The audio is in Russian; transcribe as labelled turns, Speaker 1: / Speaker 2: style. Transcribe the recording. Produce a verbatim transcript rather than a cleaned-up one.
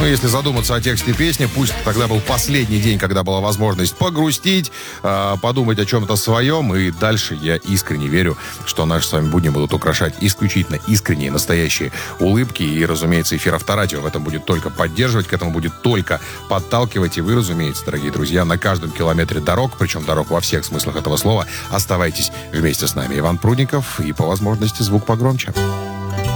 Speaker 1: если задуматься о тексте песни, пусть тогда был последний день, когда была возможность погрустить, э, подумать о чем-то своем, и дальше я искренне верю, что наши с вами будни будут украшать исключительно искренние, настоящие улыбки, и, разумеется, эфир Авторадио в этом будет только поддерживать, к этому будет только подталкивать, и вы, разумеется, дорогие друзья, на каждом километре дорог, причем дорог во всех смыслах этого слова, оставайтесь вместе с нами. Иван Прудников, и по возможности звук погромче.